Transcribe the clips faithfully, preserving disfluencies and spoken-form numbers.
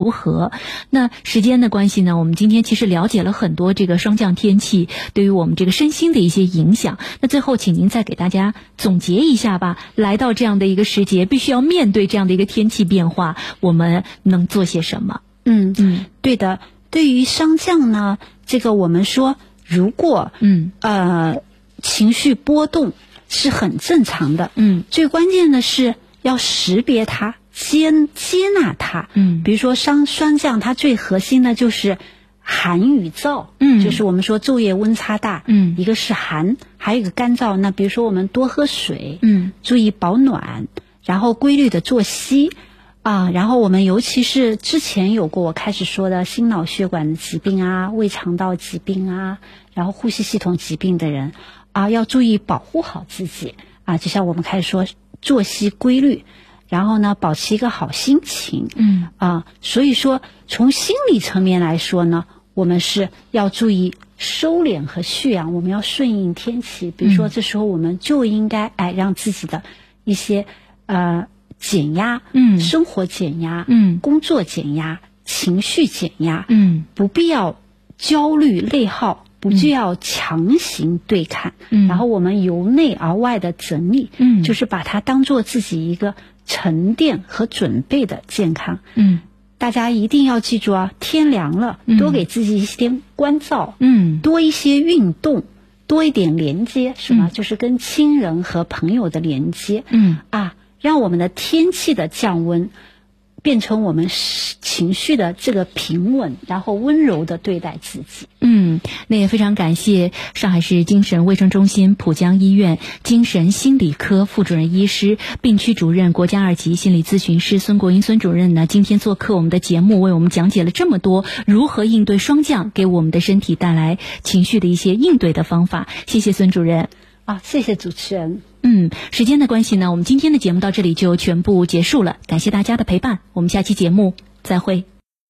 如何。那时间的关系呢，我们今天其实了解了很多这个霜降天气对于我们这个身心的一些影响。那最后请您再给大家总结一下吧，来到这样的一个时节，必须要面对这样的一个天气变化，我们能做些什么？ 嗯嗯，对的。对于霜降呢，这个我们说，如果嗯呃情绪波动是很正常的，嗯，最关键的是要识别它，接接纳它，嗯，比如说霜霜降，它最核心的就是寒与燥，嗯，就是我们说昼夜温差大，嗯，一个是寒，还有一个干燥。那比如说我们多喝水，嗯，注意保暖，然后规律的作息。啊，然后我们尤其是之前有过我开始说的心脑血管的疾病啊、胃肠道疾病啊，然后呼吸系统疾病的人啊，要注意保护好自己啊。就像我们开始说作息规律，然后呢，保持一个好心情，嗯啊，所以说从心理层面来说呢，我们是要注意收敛和蓄养，我们要顺应天气。比如说这时候我们就应该哎让自己的一些呃。减压，嗯，生活减压，嗯，工作减压，情绪减压，嗯，不必要焦虑内耗，不必要强行对抗，嗯，然后我们由内而外的整理，嗯，就是把它当做自己一个沉淀和准备的健康，嗯，大家一定要记住啊，天凉了，嗯，多给自己一些关照，嗯，多一些运动。多一点连接，是吗？嗯，就是跟亲人和朋友的连接，嗯啊。让我们的天气的降温变成我们情绪的这个平稳，然后温柔的对待自己。 嗯，那也非常感谢上海市精神卫生中心浦江医院精神心理科副主任医师、病区主任、国家二级心理咨询师孙国英孙主任呢，今天做客我们的节目，为我们讲解了这么多如何应对霜降给我们的身体带来情绪的一些应对的方法。谢谢孙主任。 啊，谢谢主持人。 嗯，时间的关系呢，我们今天的节目到这里就全部结束了，感谢大家的陪伴，我们下期节目再会。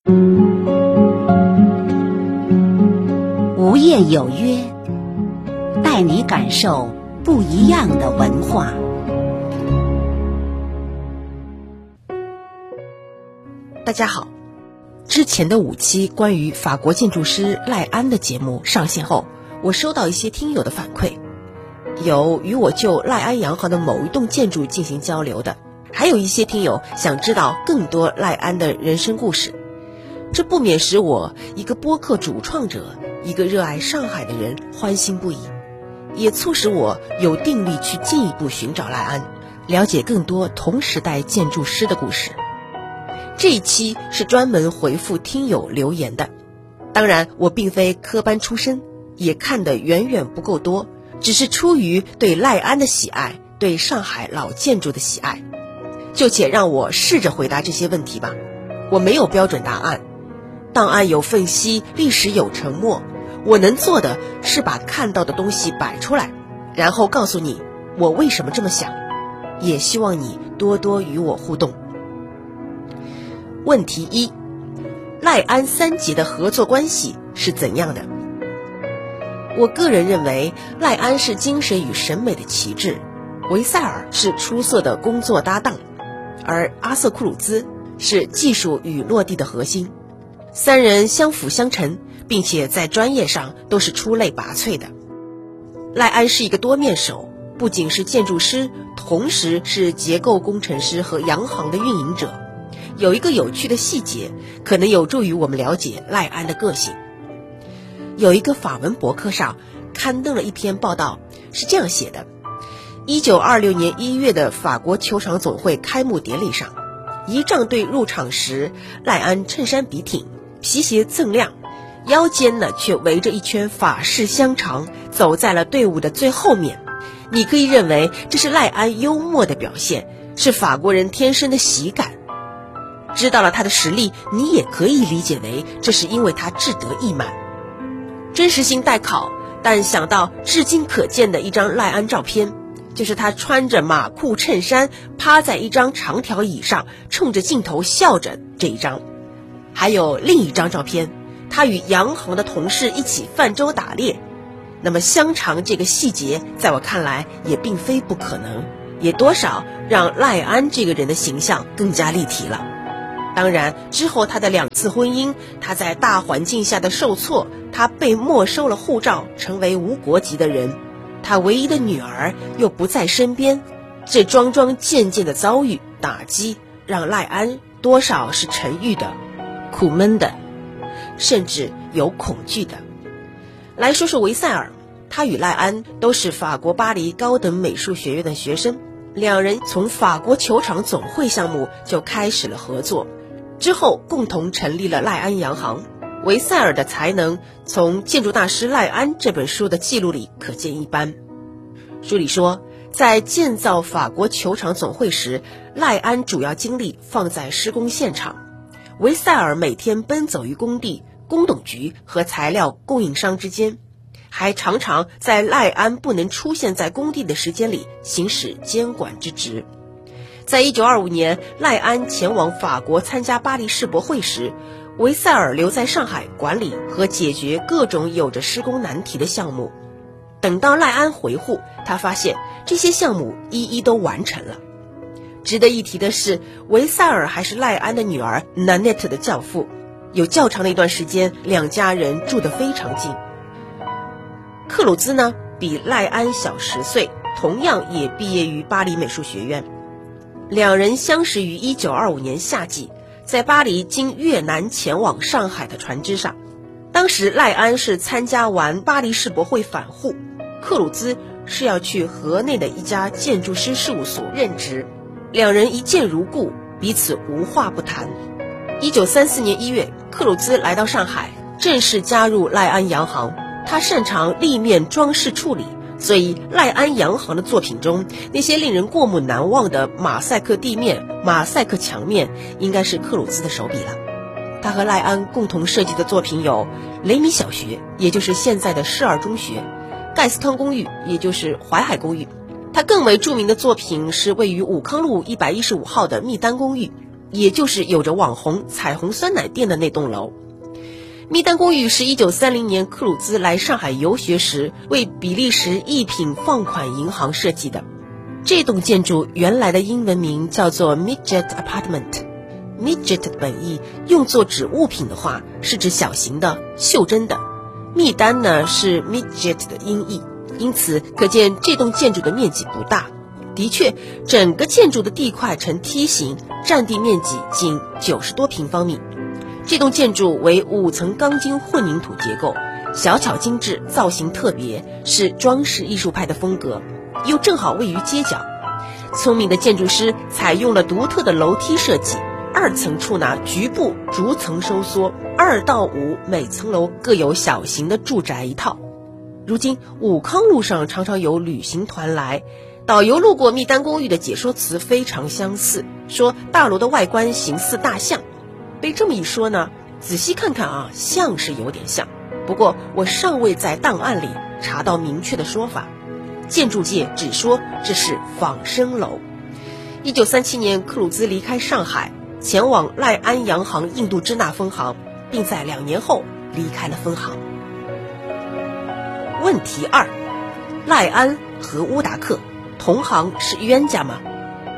无业有约，带你感受不一样的文化。 大家好，之前的五期关于法国建筑师赖安的节目上线后，我收到一些听友的反馈，有与我就赖安洋行的某一栋建筑进行交流的，还有一些听友想知道更多赖安的人生故事。这不免使我一个播客主创者，一个热爱上海的人欢欣不已，也促使我有定力去进一步寻找赖安，了解更多同时代建筑师的故事。这一期是专门回复听友留言的，当然我并非科班出身，也看得远远不够多，只是出于对赖安的喜爱，对上海老建筑的喜爱，就且让我试着回答这些问题吧。我没有标准答案，档案有缝隙，历史有沉默，我能做的是把看到的东西摆出来，然后告诉你我为什么这么想，也希望你多多与我互动。问题一，赖安三杰的合作关系是怎样的？我个人认为赖安是精神与审美的旗帜，维塞尔是出色的工作搭档，而阿瑟库鲁兹是技术与落地的核心，三人相辅相成，并且在专业上都是出类拔萃的。赖安是一个多面手，不仅是建筑师，同时是结构工程师和洋行的运营者。有一个有趣的细节，可能有助于我们了解赖安的个性。有一个法文博客上刊登了一篇报道，是这样写的：一九二六年一月的法国球场总会开幕典礼上，仪仗队入场时，赖安衬衫笔挺，皮鞋锃亮，腰间呢却围着一圈法式香肠，走在了队伍的最后面。你可以认为这是赖安幽默的表现，是法国人天生的喜感。知道了他的实力，你也可以理解为这是因为他志得意满。真实性待考，但想到至今可见的一张赖安照片，就是他穿着马裤衬衫，趴在一张长条椅上，冲着镜头笑着这一张。还有另一张照片，他与洋行的同事一起泛舟打猎。那么香肠这个细节在我看来也并非不可能，也多少让赖安这个人的形象更加立体了。 当然之后他的两次婚姻，他在大环境下的受挫，他被没收了护照，成为无国籍的人，他唯一的女儿又不在身边，这桩桩件件的遭遇打击，让赖安多少是沉郁的、苦闷的，甚至有恐惧的。来说说维塞尔，他与赖安都是法国巴黎高等美术学院的学生，两人从法国球场总会项目就开始了合作，之后共同成立了赖安洋行。维塞尔的才能从《建筑大师赖安》这本书的记录里可见一斑。书里说，在建造法国球场总会时，赖安主要精力放在施工现场，维塞尔每天奔走于工地、工董局和材料供应商之间，还常常在赖安不能出现在工地的时间里行使监管之职。在一九二五年，赖安前往法国参加巴黎世博会时，维塞尔留在上海管理和解决各种有着施工难题的项目。等到赖安回沪，他发现这些项目一一都完成了。值得一提的是，维塞尔还是赖安的女儿 Nanette 的教父，有较长的一段时间，两家人住得非常近。克鲁兹呢，比赖安小十岁，同样也毕业于巴黎美术学院。两人相识于一九二五年夏季，在巴黎经越南前往上海的船只上。当时赖安是参加完巴黎世博会返沪，克鲁兹是要去河内的一家建筑师事务所任职。两人一见如故，彼此无话不谈。一九三四年一月，克鲁兹来到上海，正式加入赖安洋行。他擅长立面装饰处理，所以赖安洋行的作品中，那些令人过目难忘的马赛克地面、马赛克墙面，应该是克鲁兹的手笔了。他和赖安共同设计的作品有雷米小学，也就是现在的市二中学；盖斯康公寓，也就是淮海公寓。他更为著名的作品是位于武康路一百一十五号的密丹公寓，也就是有着网红彩虹酸奶店的那栋楼。密丹公寓是一九三零年克鲁兹来上海游学时为比利时一品放款银行设计的。这栋建筑原来的英文名叫做 Midget Apartment。Midget 的本意用作指物品的话，是指小型的、袖珍的。密丹呢是 Midget 的音译，因此可见这栋建筑的面积不大。的确，整个建筑的地块呈梯形，占地面积仅九十多平方米。这栋建筑为五层钢筋混凝土结构，小巧精致，造型特别，是装饰艺术派的风格，又正好位于街角。聪明的建筑师采用了独特的楼梯设计，二层处呢局部逐层收缩，二到五每层楼各有小型的住宅一套。如今武康路上常常有旅行团来，导游路过密丹公寓的解说词非常相似，说大楼的外观形似大象。被这么一说呢，仔细看看啊，像是有点像，不过我尚未在档案里查到明确的说法。建筑界只说这是仿生楼。一九三七年，克鲁兹离开上海，前往赖安洋行印度支那分行，并在两年后离开了分行。问题二：赖安和乌达克同行是冤家吗？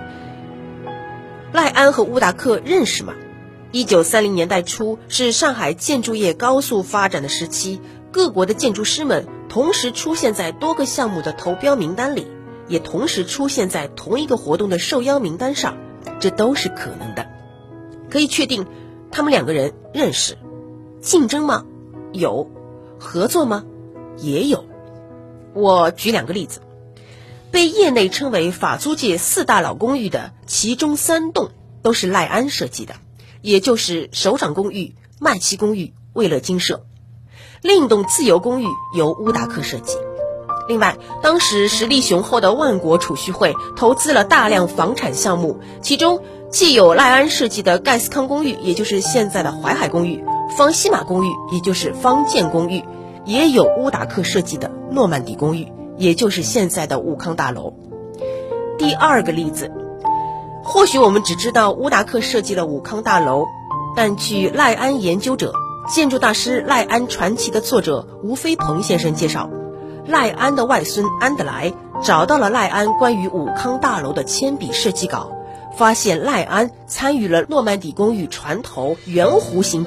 赖安和乌达克认识吗？一九三零年代初是上海建筑业高速发展的时期，各国的建筑师们同时出现在多个项目的投标名单里，也同时出现在同一个活动的受邀名单上，这都是可能的。可以确定他们两个人认识。竞争吗？有。合作吗？也有。我举两个例子。被业内称为法租界四大老公寓的其中三栋都是赖安设计的，也就是首长公寓、麦琪公寓、卫乐精舍。另一栋自由公寓由乌达克设计。另外，当时实力雄厚的万国储蓄会投资了大量房产项目，其中既有赖安设计的盖斯康公寓，也就是现在的淮海公寓；方西马公寓，也就是方建公寓；也有乌达克设计的诺曼底公寓，也就是现在的武康大楼。第二个例子，或许我们只知道乌达克设计了武康大楼，但据赖安研究者、建筑大师赖安传奇的作者吴飞鹏先生介绍，赖安的外孙安德莱找到了赖安关于武康大楼的铅笔设计稿， 发现赖安参与了诺曼底公寓船头圆弧形